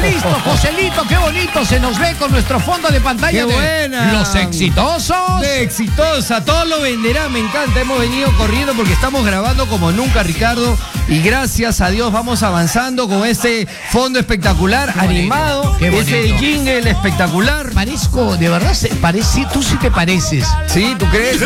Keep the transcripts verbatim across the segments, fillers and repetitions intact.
listo, Joselito, qué bonito se nos ve con nuestro fondo de pantalla. ¡Qué de buena! Los exitosos. De exitosa, todo lo venderá, me encanta. Hemos venido corriendo porque estamos grabando como nunca, Ricardo. Y gracias a Dios vamos avanzando con este fondo espectacular, Qué animado, bonito, qué ese bonito. jingle espectacular. Parezco, de verdad, se- parece, tú sí te pareces. ¿Sí? ¿Tú crees?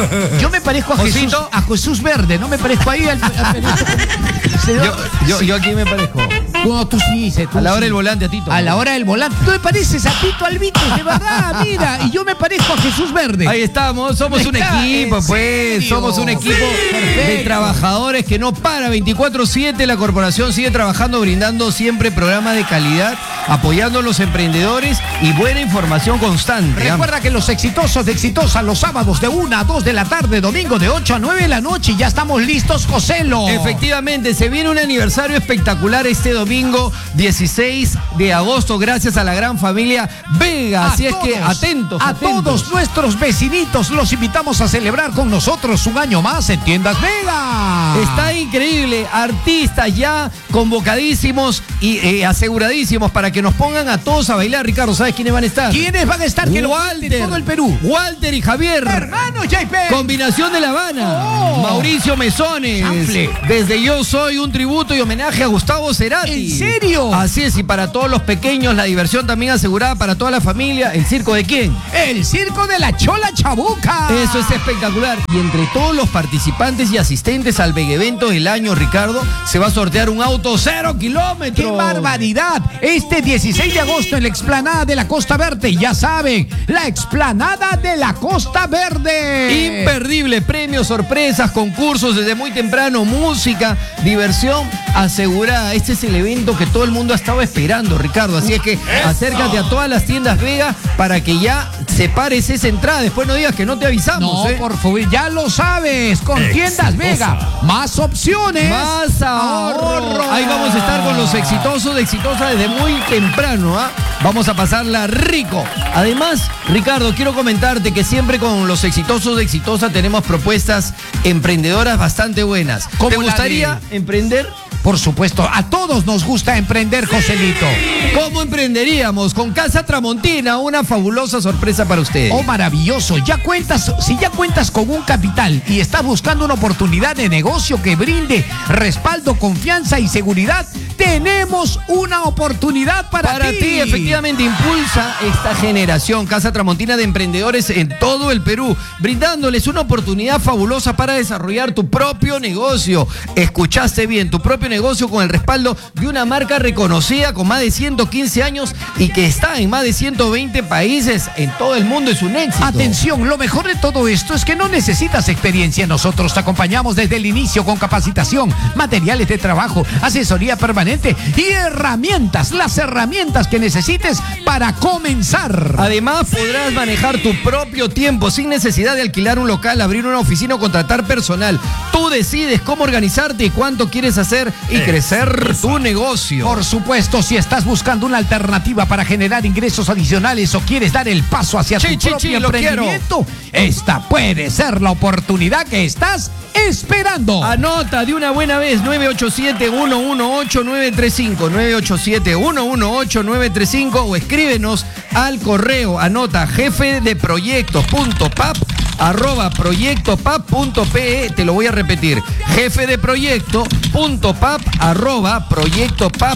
Yo me parezco a Jesús, Josito. a Jesús Verde, no me parezco ahí al, al Perito. Se- Yo, yo, yo aquí me parezco. No, tú sí, se- tú A la sí. hora del volante, a Tito. A la hora del volante. Tú me pareces a Tito Albites, de verdad, mira. Y yo me parezco a Jesús Verde. Ahí estamos, somos un Está, equipo, ¿en pues, serio? somos un equipo Sí, de perfecto. trabajadores que no para veinticuatro siete, la corporación sigue trabajando, brindando siempre programas de calidad, apoyando a los emprendedores y buena información constante. Recuerda que los exitosos de Exitosa los sábados de una a dos de la tarde, domingo de ocho a nueve de la noche y ya estamos listos, Joselo. Efectivamente, se viene un aniversario espectacular este domingo dieciséis de agosto, gracias a la gran familia Vega. A Así es todos, que atentos, a atentos. todos nuestros vecinitos los invitamos a celebrar con nosotros un año más en Tiendas Vega. Está increíble, artistas ya convocadísimos y eh, aseguradísimos para que nos pongan a todos a bailar. Ricardo, ¿sabes quiénes van a estar? ¿Quiénes van a estar? Que lo cuente todo el Perú. Walter y Javier. Hermano J P. Combinación de La Habana. Oh. Mauricio Mesones. Chanfle. Desde Yo Soy, un tributo y homenaje a Gustavo Cerati. ¿En serio? Así es, y para todos los pequeños, la diversión también asegurada para toda la familia. ¿El circo de quién? El circo de la Chola Chabuca. Eso es espectacular. Y entre todos los participantes y asistentes al Vega Evento del año, Ricardo, se va a sortear un auto cero kilómetros. ¡Qué barbaridad! Este dieciséis de agosto en la explanada de la Costa Verde, ya saben, la explanada de la Costa Verde. Imperdible, premios, sorpresas, concursos desde muy temprano, música, diversión asegurada. Este es el evento que todo el mundo ha estado esperando, Ricardo. Así es que acércate a todas las tiendas Vega para que ya separes esa entrada. Después no digas que no te avisamos. No, ¿eh? por favor, ya lo sabes, con Tiendas Vega, más opciones, Más ahorro. Ahí vamos a estar con los exitosos de Exitosa desde muy temprano. ¿ah? Vamos a pasarla rico. Además, Ricardo, quiero comentarte que siempre con los exitosos de Exitosa tenemos propuestas emprendedoras bastante buenas. Como ¿Te la gustaría de- emprender? Por supuesto, a todos nos gusta emprender, Joselito. ¿Cómo emprenderíamos? Con Casa Tramontina, una fabulosa sorpresa para ustedes. Oh, maravilloso. Ya cuentas, si ya cuentas con un capital y estás buscando una oportunidad de negocio que brinde respaldo, confianza y seguridad, tenemos una oportunidad para, Para ti, efectivamente, impulsa esta generación Casa Tramontina de emprendedores en todo el Perú, brindándoles una oportunidad fabulosa para desarrollar tu propio negocio. Escuchaste bien, tu propio negocio con el respaldo de una marca reconocida con más de ciento quince años y que está en más de ciento veinte países en todo el mundo. Es un éxito. Atención, lo mejor de todo esto es que no necesitas experiencia. Nosotros te acompañamos desde el inicio con capacitación, materiales de trabajo, asesoría permanente y herramientas, las herramientas que necesites para comenzar. Además, podrás manejar tu propio tiempo sin necesidad de alquilar un local, abrir una oficina o contratar personal. Tú decides cómo organizarte y cuánto quieres hacer y crecer tu negocio. Por supuesto, si estás buscando una alternativa para generar ingresos adicionales o quieres dar el paso hacia Sí, tu sí, propio sí, lo emprendimiento, esta puede ser la oportunidad que estás esperando. Anota de una buena vez nueve ocho siete, uno uno ocho, nueve tres cinco, nueve ocho siete, uno uno ocho, nueve tres cinco o escríbenos al correo. Anota jefe de proyectos punto pap arroba proyectopap punto pe. Te lo voy a repetir, jefe de proyecto punto pap arroba proyectopap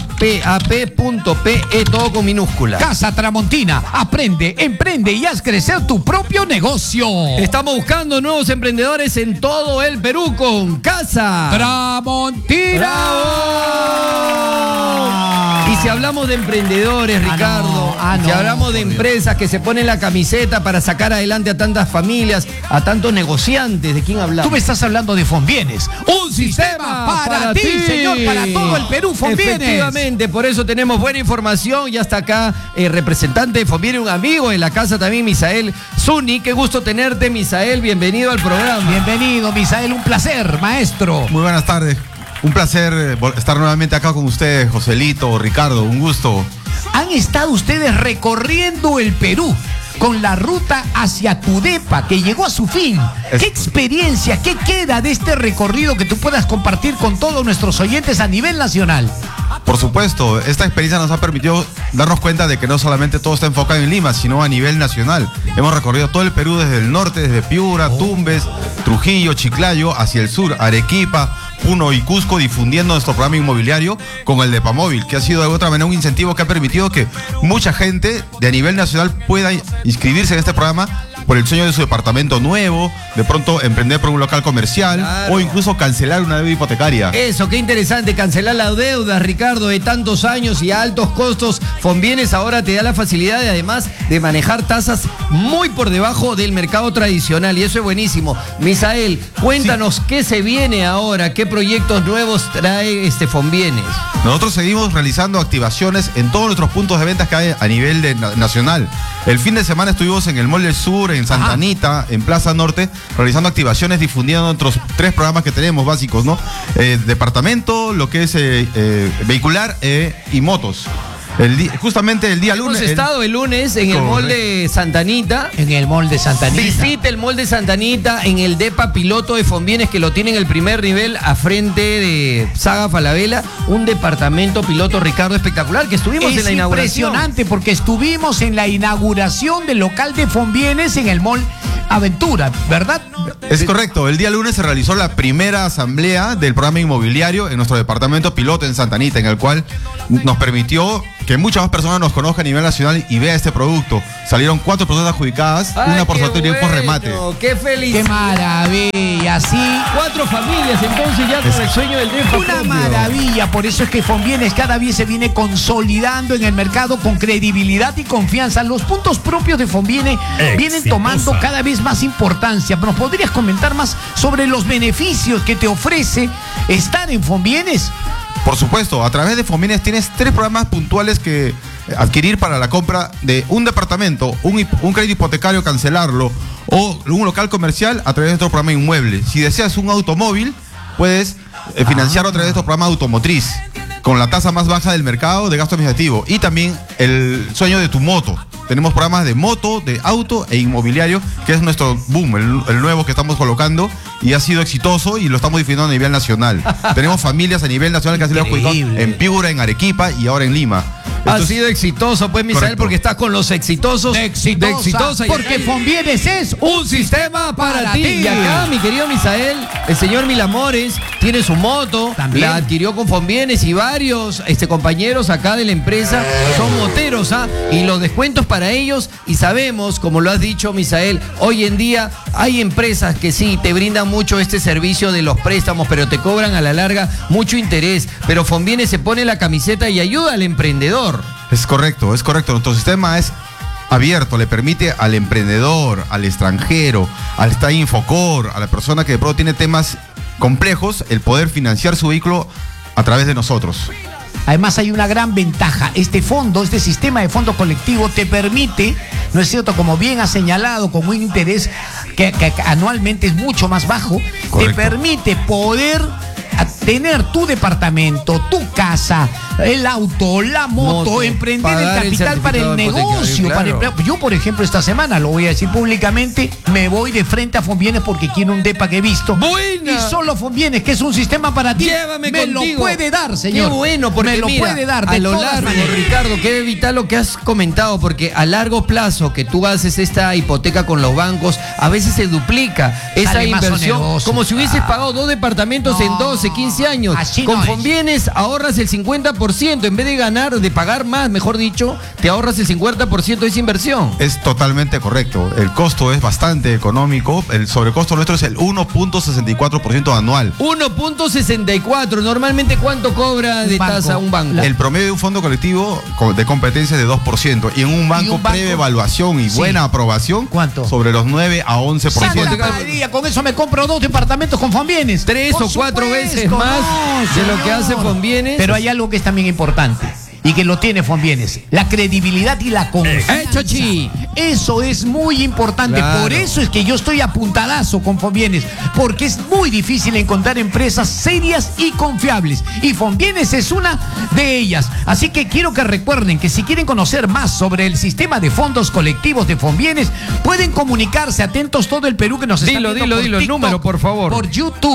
punto pe, todo con minúscula. Casa Tramontina, aprende, emprende y haz crecer tu propio negocio. Estamos buscando nuevos emprendedores en todo el Perú con Casa Tramontina. ¡Bravo! Y si hablamos de emprendedores, Ah, Ricardo, no. Ah, si no, hablamos de por Dios. empresas que se ponen la camiseta para sacar adelante a tantas familias, a tantos negociantes, ¿de quién hablamos? Tú me estás hablando de Fonbienes. Un sistema para, ti, señor, para todo el Perú, Fonbienes. Efectivamente, por eso tenemos buena información. Ya está acá el representante de Fonbienes, un amigo en la casa también, Misael Zuni. Qué gusto tenerte, Misael. Bienvenido al programa. Bienvenido, Misael, un placer, maestro. Muy buenas tardes. Un placer eh, vol- estar nuevamente acá con ustedes, Joselito, Ricardo, un gusto. Han estado ustedes recorriendo el Perú con la ruta hacia Tudepa, que llegó a su fin. Es- ¿Qué experiencia, qué queda de este recorrido que tú puedas compartir con todos nuestros oyentes a nivel nacional? Por supuesto, esta experiencia nos ha permitido darnos cuenta de que no solamente todo está enfocado en Lima, sino a nivel nacional. Hemos recorrido todo el Perú desde el norte, desde Piura, Tumbes, Trujillo, Chiclayo, hacia el sur, Arequipa, Puno y Cusco, difundiendo nuestro programa inmobiliario con el Depamóvil, que ha sido de otra manera un incentivo que ha permitido que mucha gente de a nivel nacional pueda inscribirse en este programa por el sueño de su departamento nuevo, de pronto emprender por un local comercial, claro, o incluso cancelar una deuda hipotecaria. Eso, qué interesante, cancelar la deuda, Ricardo, de tantos años y a altos costos. Fonbienes ahora te da la facilidad de, además de manejar tasas muy por debajo del mercado tradicional, y eso es buenísimo. Misael, cuéntanos, sí, qué se viene ahora, qué proyectos nuevos trae este Fonbienes. Nosotros seguimos realizando activaciones en todos nuestros puntos de ventas que hay a nivel de, nacional. El fin de semana estuvimos en el Mall del Sur, en Santa Anita, en Plaza Norte, realizando activaciones, difundiendo nuestros tres programas que tenemos básicos, ¿no? Eh, departamento, lo que es eh, eh, vehicular eh, y motos. El di justamente el día lunes. Hemos estado el, el lunes en el mall de Santa Anita. En el mall de Santa Anita. Visite el mall de Santa Anita en el depa piloto de Fonbienes, que lo tiene en el primer nivel a frente de Saga Falabella. Un departamento piloto, Ricardo, espectacular, que estuvimos es en la inauguración. Impresionante, porque estuvimos en la inauguración del local de Fonbienes en el mall Aventura, ¿verdad? Es correcto. El día lunes se realizó la primera asamblea del programa inmobiliario en nuestro departamento piloto en Santa Anita, en el cual nos permitió que muchas más personas nos conozcan a nivel nacional y vea este producto. Salieron cuatro personas adjudicadas, Ay, una por sorteo y un por bueno, remate. ¡Qué felicidad! ¡Qué maravilla! Sí. Cuatro familias entonces ya con es el sueño del depa. Una propio. maravilla, por eso es que Fonbienes cada vez se viene consolidando en el mercado con credibilidad y confianza. Los puntos propios de Fonbienes vienen tomando cada vez más importancia. ¿Nos podrías comentar más sobre los beneficios que te ofrece estar en Fonbienes? Por supuesto, a través de Fonbienes tienes tres programas puntuales que adquirir para la compra de un departamento, un, un crédito hipotecario, cancelarlo, o un local comercial a través de nuestro programa inmueble. Si deseas un automóvil, puedes eh, financiarlo a través de nuestro programa automotriz, con la tasa más baja del mercado de gasto administrativo. Y también el sueño de tu moto. Tenemos programas de moto, de auto e inmobiliario, que es nuestro boom, el, el nuevo que estamos colocando, y ha sido exitoso y lo estamos difundiendo a nivel nacional. Tenemos familias a nivel nacional que han sido adjudicados en Piura, en Arequipa y ahora en Lima. Ha sido exitoso, pues, Misael, correcto, porque estás con los exitosos. De exitosa, de exitosa porque Fonbienes es un sistema para, para ti. ti. Y acá, mi querido Misael, el señor Milamores tiene su moto, también la adquirió con Fonbienes, y varios este, compañeros acá de la empresa son moteros, ¿ah? Y los descuentos para ellos, y sabemos, como lo has dicho, Misael, hoy en día hay empresas que sí te brindan mucho este servicio de los préstamos, pero te cobran a la larga mucho interés. Pero Fonbienes se pone la camiseta y ayuda al emprendedor. Es correcto, es correcto. Nuestro sistema es abierto, le permite al emprendedor, al extranjero, al está Infocor, a la persona que de pronto tiene temas complejos, el poder financiar su vehículo a través de nosotros. Además hay una gran ventaja. Este fondo, este sistema de fondo colectivo te permite, ¿no es cierto?, como bien ha señalado, con un interés que, que anualmente es mucho más bajo, correcto, te permite poder tener tu departamento, tu casa, el auto, la moto, moto emprender el capital el para el negocio. Claro. Para el, yo, por ejemplo, esta semana, lo voy a decir públicamente, me voy de frente a Fonbienes porque quiero un depa que he visto. Buena. Y solo Fonbienes, que es un sistema para ti, llévame me contigo. Lo puede dar, señor. Qué bueno, porque me lo mira, puede dar de a lo largo, maneras. Ricardo, qué vital lo que has comentado, porque a largo plazo que tú haces esta hipoteca con los bancos, a veces se duplica esa Sale inversión, como si hubieses ah. pagado dos departamentos no. en doce, quince años. Así con no Fonbienes ahorras el cincuenta por ciento, en vez de ganar, de pagar más, mejor dicho, te ahorras el cincuenta por ciento de esa inversión. Es totalmente correcto. El costo es bastante económico. El sobrecosto nuestro es el uno punto sesenta y cuatro por ciento anual. uno punto sesenta y cuatro. Normalmente, ¿cuánto cobra de banco. tasa un banco? El promedio de un fondo colectivo de competencia es de dos por ciento. Y en un banco, banco? previa evaluación y sí. buena aprobación, ¿cuánto? Sobre los nueve a once por ciento. Con eso me compro dos departamentos con Fonbienes. Tres Por o cuatro supuesto, veces más no, de lo que hace Fonbienes. Pero hay algo que es también importante y que lo tiene Fonbienes: la credibilidad y la confianza. Eh, Chochi. Eso es muy importante. Claro. Por eso es que yo estoy apuntadazo con Fonbienes, porque es muy difícil encontrar empresas serias y confiables, y Fonbienes es una de ellas. Así que quiero que recuerden que si quieren conocer más sobre el sistema de fondos colectivos de Fonbienes, pueden comunicarse. Atentos todo el Perú que nos está dilo, viendo dilo, por dilo, TikTok, el número, por favor. Por YouTube,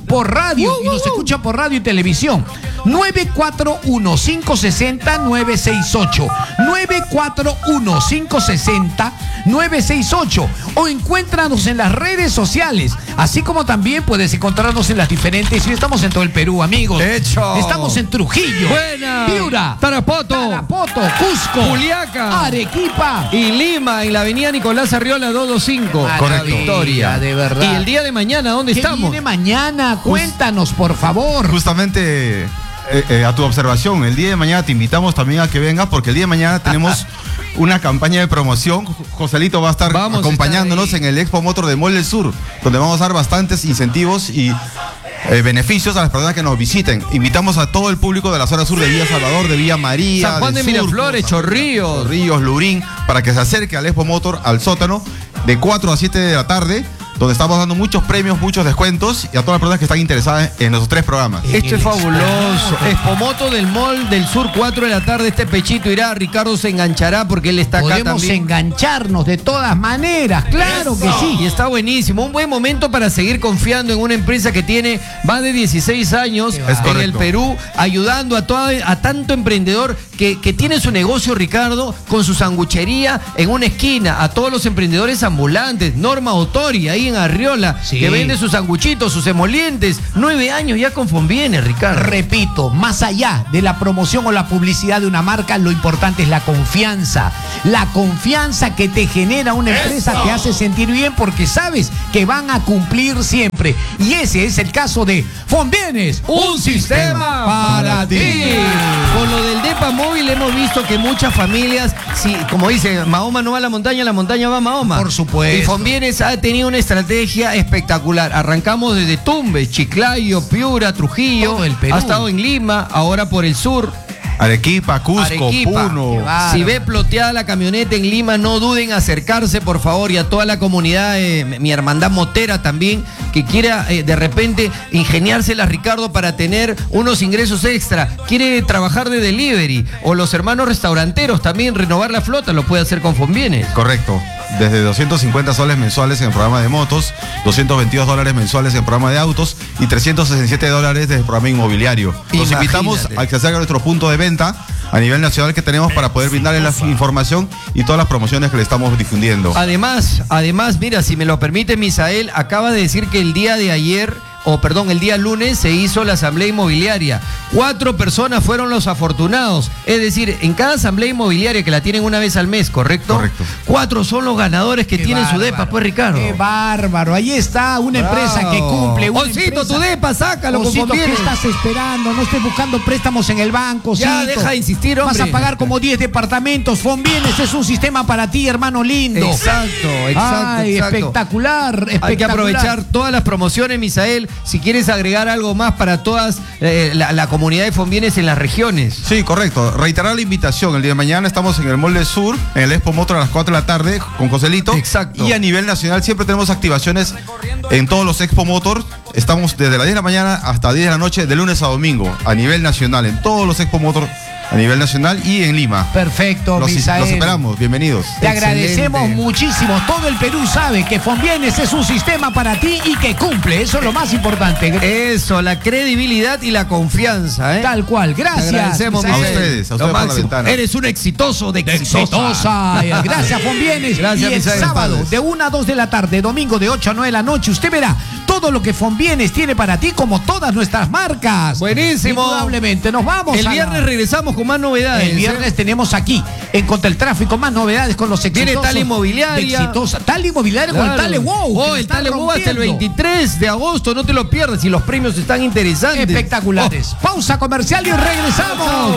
por radio y nos escucha por radio y televisión. nueve cuatro uno, cinco seis cero, nueve seis ocho. nueve cuatro uno, cinco seis cero, nueve seis ocho. O encuéntranos en las redes sociales. Así como también puedes encontrarnos en las diferentes. Y estamos en todo el Perú, amigos. Hecho. Estamos en Trujillo, Buena. Piura, Tarapoto. Tarapoto, Cusco, Juliaca. Arequipa Y Lima, en la avenida Nicolás Arriola doscientos veinticinco. Maravilla, Victoria. de verdad. Y el día de mañana, ¿dónde ¿Qué estamos? viene mañana? Cuéntanos, por favor. Justamente eh, eh, a tu observación, el día de mañana te invitamos también a que vengas porque el día de mañana tenemos una campaña de promoción. Joselito va a estar Vamos a acompañándonos estar ahí. en el Expo Motor de Mall del Sur, donde vamos a dar bastantes incentivos y eh, beneficios a las personas que nos visiten. Invitamos a todo el público de la zona sur de Villa Salvador, de Villa María, San Juan de Surco, Miraflores, San- Chorrillos. Chorrillos, Lurín, para que se acerque al Expo Motor, al sótano, de cuatro a siete de la tarde, donde estamos dando muchos premios, muchos descuentos y a todas las personas que están interesadas en nuestros tres programas. Esto es fabuloso. Expomoto del Mall del Sur, cuatro de la tarde. Este pechito irá. Ricardo se enganchará porque él está acá Podemos también. engancharnos de todas maneras, claro que sí. Y está buenísimo. Un buen momento para seguir confiando en una empresa que tiene más de dieciséis años Es en el correcto. Perú, ayudando a, toda, a tanto emprendedor que, que tiene su negocio, Ricardo, con su sanguchería en una esquina. A todos los emprendedores ambulantes. Norma Otori, ahí en Arriola, Sí. que vende sus sanguchitos, sus emolientes. Nueve años ya con Fonviene, Ricardo. Repito, más allá de la promoción o la publicidad de una marca, lo importante es la confianza. La confianza que te genera una empresa te hace sentir bien porque sabes que van a cumplir siempre. Y ese es el caso de Fonbienes, Un sistema para ti. Con lo del Depa Móvil hemos visto que muchas familias, si, como dice, Mahoma no va a la montaña, la montaña va a Mahoma. Por supuesto. Y Fonbienes ha tenido una estrategia espectacular. Arrancamos desde Tumbes, Chiclayo, Piura, Trujillo. Todo el Perú. Ha estado en Lima, ahora por el sur. Arequipa, Cusco, Arequipa. Puno. Qué bárbaro. Si ve ploteada la camioneta en Lima, no duden en acercarse, por favor, y a toda la comunidad, eh, mi hermandad motera también, que quiera eh, de repente ingeniárselas, Ricardo, para tener unos ingresos extra. Quiere trabajar de delivery, o los hermanos restauranteros también, renovar la flota, lo puede hacer con Fonbienes. Correcto. Desde doscientos cincuenta soles mensuales en el programa de motos, doscientos veintidós dólares mensuales en el programa de autos y trescientos sesenta y siete dólares desde el programa inmobiliario. Los Imagínate. invitamos a que se haga nuestro punto de venta a nivel nacional que tenemos para poder brindarles la información y todas las promociones que le estamos difundiendo. Además, además, mira, si me lo permite, Misael, acaba de decir que el día de ayer, o perdón, el día lunes se hizo la asamblea inmobiliaria. Cuatro personas fueron los afortunados. Es decir, en cada asamblea inmobiliaria que la tienen una vez al mes, ¿correcto? Correcto. Cuatro son los ganadores que Qué tienen su bárbaro. depa, pues, Ricardo. Qué bárbaro. Ahí está una empresa que Bravo. cumple. Una Osito, empresa- tu depa, sácalo con Osito, ¿qué Fonbienes. estás esperando? No estés buscando préstamos en el banco. Ya, Osito. deja de insistir, hombre. Vas a pagar como diez departamentos. Fonbienes es un sistema para ti, hermano lindo. Exacto, exacto, Ay, exacto. espectacular, espectacular. Hay que aprovechar todas las promociones, Misael. Si quieres agregar algo más para todas eh, la, la comunidad de Fonbienes en las regiones. Sí, correcto. Reiterar la invitación. El día de mañana estamos en el Mall del Sur, en el Expo Motor a las cuatro de la tarde con Joselito. Exacto. Y a nivel nacional siempre tenemos activaciones en todos los Expo Motor. Estamos desde las diez de la mañana hasta diez de la noche, de lunes a domingo, a nivel nacional, en todos los Expo Motor a nivel nacional y en Lima. Perfecto, Los, Misael. los esperamos, bienvenidos. Te agradecemos Excelente. muchísimo. Todo el Perú sabe que Fonbienes es un sistema para ti y que cumple. Eso es lo más importante. Eso, la credibilidad y la confianza, ¿eh? Tal cual. Te Gracias. agradecemos, Misael. A ustedes, a Lo ustedes por la máximo. ventana. Eres un exitoso de exitosa. Exitosa. Gracias, Fonbienes. Gracias, y el Misael sábado Párez. de una a dos de la tarde, domingo de ocho a nueve de la noche, usted verá todo lo que Fonbienes tiene para ti, como todas nuestras marcas. Buenísimo. Indudablemente. Nos vamos. El a la- viernes regresamos con más novedades. El viernes ¿eh? tenemos aquí, en Contra el Tráfico, más novedades con los exitosos. Viene Tala Inmobiliaria. de Exitosa. Tala Inmobiliaria con el Claro. Tale Wow. Oh, que la el está Tale Wow hasta el rompiendo. veintitrés de agosto, no te lo pierdas y los premios están interesantes. Espectaculares. Pausa comercial y regresamos.